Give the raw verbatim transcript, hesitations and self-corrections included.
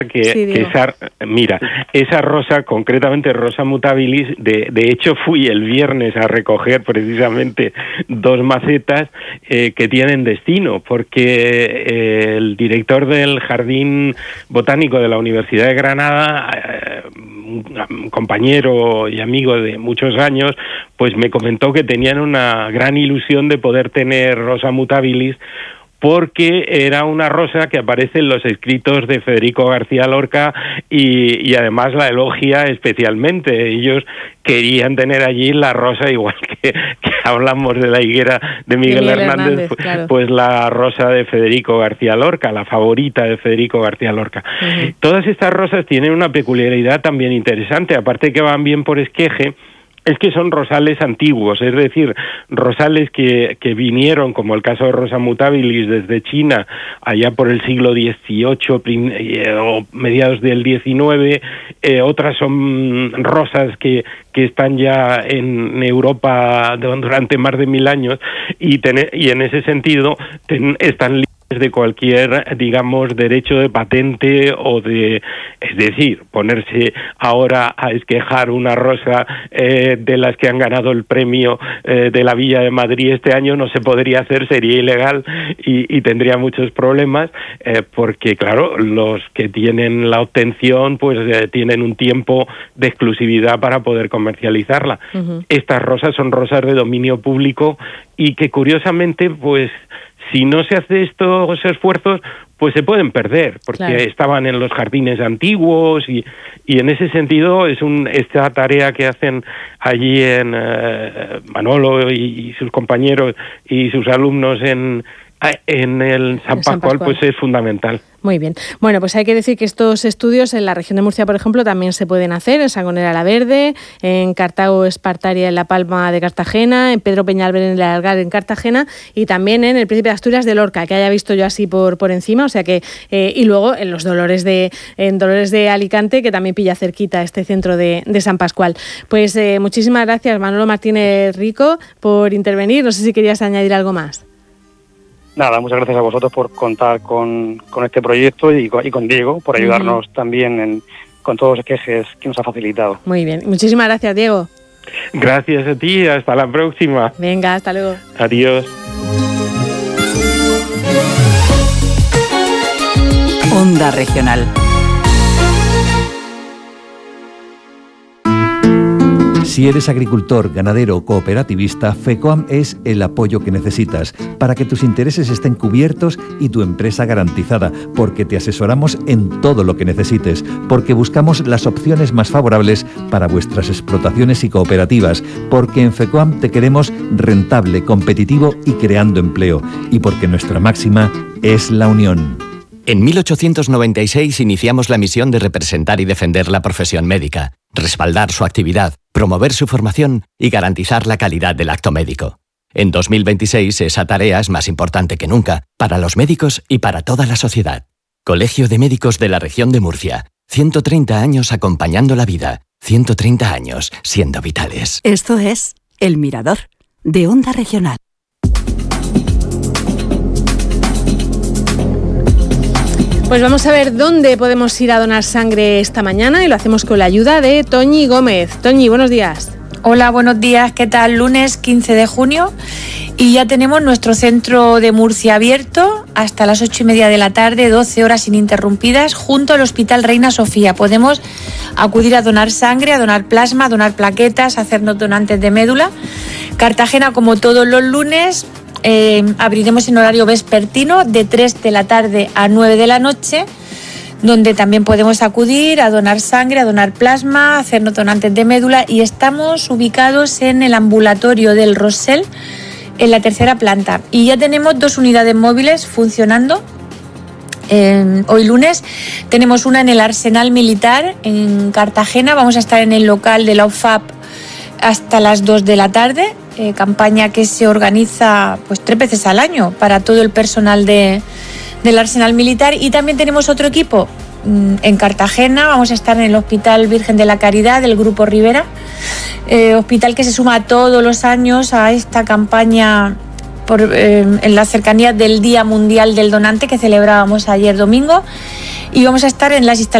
Que, sí, que esa, mira, esa rosa, concretamente Rosa mutabilis, de, de hecho fui el viernes a recoger precisamente dos macetas eh, que tienen destino, porque eh, el director del Jardín Botánico de la Universidad de Granada, eh, un compañero y amigo de muchos años, pues me comentó que tenían una gran ilusión de poder tener Rosa mutabilis, porque era una rosa que aparece en los escritos de Federico García Lorca y, y además la elogia especialmente. Ellos querían tener allí la rosa, igual que, que hablamos de la higuera de Miguel, de Miguel Hernández, Hernández pues, claro. pues la rosa de Federico García Lorca, la favorita de Federico García Lorca. Uh-huh. Todas estas rosas tienen una peculiaridad también interesante, aparte que van bien por esqueje, es que son rosales antiguos, es decir, rosales que, que vinieron, como el caso de Rosa mutabilis, desde China, allá por el siglo dieciocho prim, eh, o mediados del diecinueve, eh, otras son rosas que, que están ya en Europa durante más de mil años, y, ten, y en ese sentido ten, están libres de cualquier, digamos, derecho de patente o de, es decir, ponerse ahora a esquejar una rosa eh, de las que han ganado el premio eh, de la Villa de Madrid este año no se podría hacer, sería ilegal y, y tendría muchos problemas eh, porque, claro, los que tienen la obtención pues eh, tienen un tiempo de exclusividad para poder comercializarla. Uh-huh. Estas rosas son rosas de dominio público y que curiosamente pues si no se hace estos esfuerzos, pues se pueden perder, porque claro. estaban en los jardines antiguos y, y en ese sentido es un esta tarea que hacen allí en eh, Manolo y, y sus compañeros y sus alumnos en en el San, San Pascual, Pascual, pues es fundamental. Muy bien. Bueno, pues hay que decir que estos estudios en la región de Murcia, por ejemplo, también se pueden hacer en Sangonera la Verde, en Cartago Espartaria en La Palma de Cartagena, en Pedro Peñalver en el Algar en Cartagena y también en el Príncipe de Asturias de Lorca, que haya visto yo así por por encima, o sea que eh, y luego en los Dolores de en Dolores de Alicante, que también pilla cerquita este centro de, de San Pascual. Pues eh, muchísimas gracias, Manolo Martínez Rico, por intervenir. No sé si querías añadir algo más. Nada, muchas gracias a vosotros por contar con, con este proyecto y con, y con Diego por ayudarnos uh-huh. también en, con todos los esquejes que nos ha facilitado. Muy bien, muchísimas gracias, Diego. Gracias a ti, hasta la próxima. Venga, hasta luego. Adiós. Onda Regional. Si eres agricultor, ganadero o cooperativista, FECOAM es el apoyo que necesitas para que tus intereses estén cubiertos y tu empresa garantizada, porque te asesoramos en todo lo que necesites, porque buscamos las opciones más favorables para vuestras explotaciones y cooperativas, porque en FECOAM te queremos rentable, competitivo y creando empleo, y porque nuestra máxima es la unión. En mil ochocientos noventa y seis iniciamos la misión de representar y defender la profesión médica, respaldar su actividad, promover su formación y garantizar la calidad del acto médico. En dos mil veintiséis esa tarea es más importante que nunca, para los médicos y para toda la sociedad. Colegio de Médicos de la Región de Murcia. ciento treinta años acompañando la vida. ciento treinta años siendo vitales. Esto es El Mirador, de Onda Regional. Pues vamos a ver dónde podemos ir a donar sangre esta mañana y lo hacemos con la ayuda de Toñi Gómez. Toñi, buenos días. Hola, buenos días. ¿Qué tal? Lunes quince de junio y ya tenemos nuestro centro de Murcia abierto hasta las ocho y media de la tarde, doce horas ininterrumpidas, junto al Hospital Reina Sofía. Podemos acudir a donar sangre, a donar plasma, a donar plaquetas, a hacernos donantes de médula. Cartagena, como todos los lunes, Eh, abriremos en horario vespertino de tres de la tarde a nueve de la noche, donde también podemos acudir a donar sangre, a donar plasma, a hacernos donantes de médula, y estamos ubicados en el ambulatorio del Rosell, en la tercera planta, y ya tenemos dos unidades móviles funcionando. Eh, hoy lunes tenemos una en el Arsenal Militar en Cartagena. Vamos a estar en el local de la U F A P hasta las dos de la tarde, eh, campaña que se organiza pues tres veces al año para todo el personal de, del Arsenal Militar. Y también tenemos otro equipo mmm, en Cartagena. Vamos a estar en el Hospital Virgen de la Caridad del Grupo Rivera, eh, hospital que se suma todos los años a esta campaña por, eh, en la cercanía del Día Mundial del Donante que celebrábamos ayer domingo. y vamos a estar en las instalaciones